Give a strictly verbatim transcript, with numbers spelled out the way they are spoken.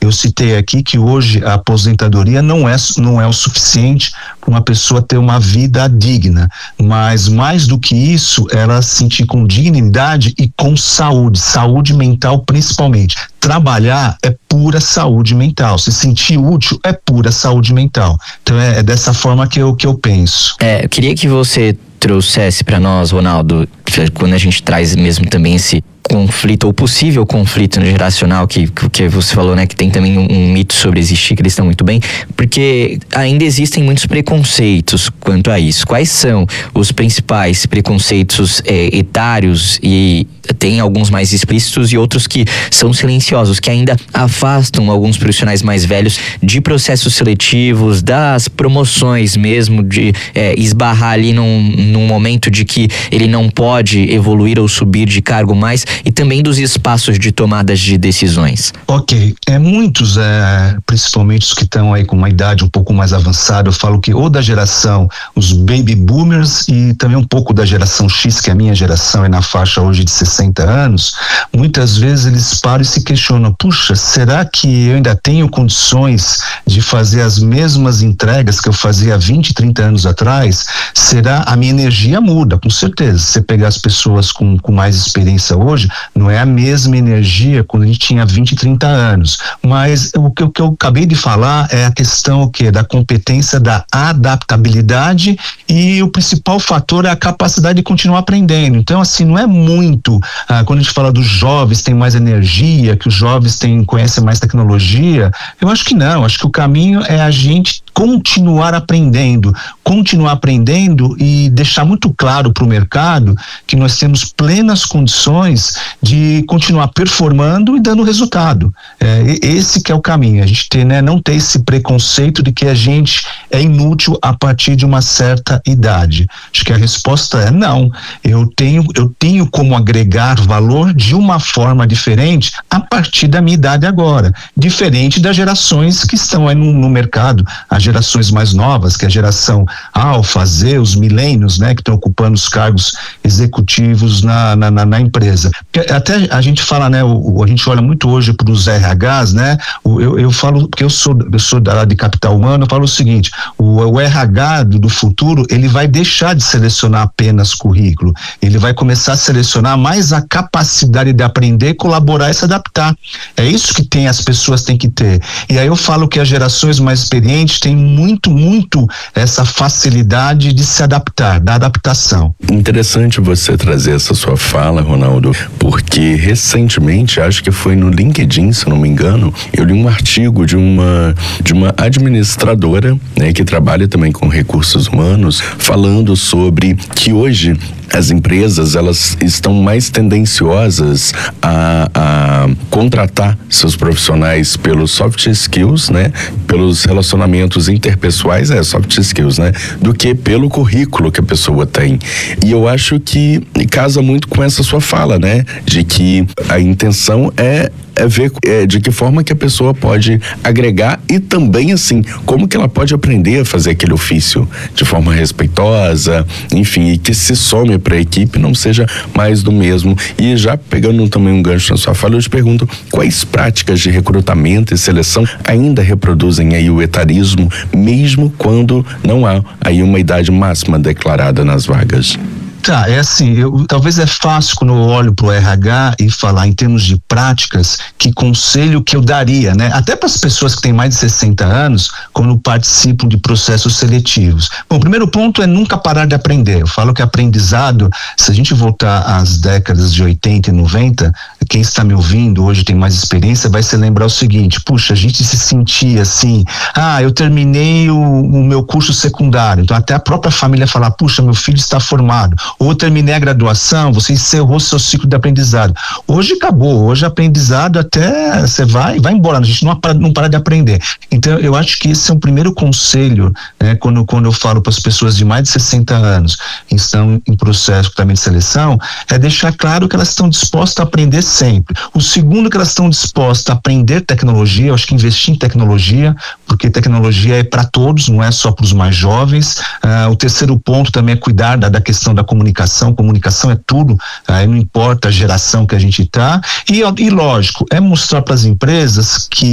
Eu citei aqui que hoje a aposentadoria não é, não é o suficiente para uma pessoa ter uma vida digna, mas mais do que isso, ela se sentir com dignidade e com saúde, saúde mental principalmente. Trabalhar é pura saúde mental, se sentir útil é pura saúde mental. Então é, é dessa forma que eu, que eu penso. É, eu queria que você trouxesse para nós, Ronaldo, quando a gente traz mesmo também esse conflito ou possível conflito no geracional que, que você falou, né, que tem também um, um mito sobre existir, que eles estão muito bem, porque ainda existem muitos preconceitos quanto a isso. Quais são os principais preconceitos é, etários, e tem alguns mais explícitos e outros que são silenciosos, que ainda afastam alguns profissionais mais velhos de processos seletivos, das promoções mesmo, de é, esbarrar ali num, num momento de que ele não pode evoluir ou subir de cargo mais, e também dos espaços de tomadas de decisões? Ok, é muitos, é, principalmente os que estão aí com uma idade um pouco mais avançada, eu falo que ou da geração, os baby boomers, e também um pouco da geração X, que é a minha geração, é na faixa hoje de sessenta anos, muitas vezes eles param e se questionam, puxa, será que eu ainda tenho condições de fazer as mesmas entregas que eu fazia há vinte, trinta anos atrás? Será? A minha energia muda, com certeza. Se você pegar as pessoas com, com mais experiência hoje, não é a mesma energia quando a gente tinha vinte, trinta anos, mas o que, o que eu acabei de falar é a questão o quê? Da competência, da adaptabilidade, e o principal fator é a capacidade de continuar aprendendo. Então, assim, não é muito, ah, quando a gente fala dos jovens tem mais energia, que os jovens têm, conhecem mais tecnologia, eu acho que não, acho que o caminho é a gente continuar aprendendo, continuar aprendendo e deixar muito claro para o mercado que nós temos plenas condições de continuar performando e dando resultado. É, esse que é o caminho, a gente ter, né, não ter esse preconceito de que a gente é inútil a partir de uma certa idade. Acho que a resposta é não, eu tenho, eu tenho como agregar valor de uma forma diferente a partir da minha idade agora, diferente das gerações que estão aí no, no mercado, as gerações mais novas, que é a geração Alfa, Z, os milênios, né, que estão ocupando os cargos executivos na, na, na, na empresa. Porque até a gente fala, né, o, a gente olha muito hoje para os R Hs, né, o, eu, eu falo, porque eu sou, eu sou da área de capital humano, eu falo o seguinte, o, o R H do, do futuro, ele vai deixar de selecionar apenas currículo, ele vai começar a selecionar mais a capacidade de aprender, colaborar e se adaptar. É isso que tem, as pessoas têm que ter. E aí eu falo que as gerações mais experientes têm muito, muito essa facilidade de se adaptar, da adaptação. Interessante você trazer essa sua fala, Ronaldo, porque recentemente, acho que foi no LinkedIn, se não me engano, eu li um artigo de uma, de uma administradora, né, que trabalha também com recursos humanos, falando sobre que hoje as empresas, elas estão mais tendenciosas a, a contratar seus profissionais pelos soft skills, né? Pelos relacionamentos interpessoais, é soft skills, né? Do que pelo currículo que a pessoa tem. E eu acho que casa muito com essa sua fala, né? De que a intenção é é ver é, de que forma que a pessoa pode agregar e também, assim, como que ela pode aprender a fazer aquele ofício de forma respeitosa, enfim, e que se some para a equipe, não seja mais do mesmo. E já pegando também um gancho na sua fala, eu te pergunto, quais práticas de recrutamento e seleção ainda reproduzem aí o etarismo, mesmo quando não há aí uma idade máxima declarada nas vagas? Tá, é assim, eu, talvez é fácil quando eu olho pro R H e falar em termos de práticas, que conselho que eu daria, né? Até para as pessoas que têm mais de sessenta anos, quando participam de processos seletivos. Bom, o primeiro ponto é nunca parar de aprender. Eu falo que aprendizado, se a gente voltar às décadas de oitenta e noventa, quem está me ouvindo hoje tem mais experiência, vai se lembrar o seguinte, puxa, a gente se sentia assim, ah, eu terminei o, o meu curso secundário, então até a própria família falar, puxa, meu filho está formado, ou terminei a graduação, você encerrou seu ciclo de aprendizado. Hoje acabou, hoje aprendizado até você vai, vai embora, a gente não para, não para de aprender. Então eu acho que esse é um primeiro conselho, né, quando, quando eu falo para as pessoas de mais de sessenta anos que estão em processo também de seleção, é deixar claro que elas estão dispostas a aprender sempre. O segundo, que elas estão dispostas a aprender tecnologia, eu acho que investir em tecnologia, porque tecnologia é para todos, não é só para os mais jovens. Ah, o terceiro ponto também é cuidar da, da questão da comunicação, comunicação é tudo, ah, não importa a geração que a gente está, e, e lógico, é mostrar para as empresas que